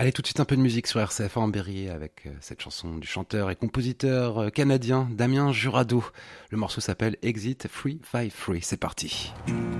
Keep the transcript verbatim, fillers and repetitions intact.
Allez, tout de suite un peu de musique sur R C F en Berry avec euh, cette chanson du chanteur et compositeur euh, canadien Damien Jurado. Le morceau s'appelle Exit trois cinq trois. C'est parti.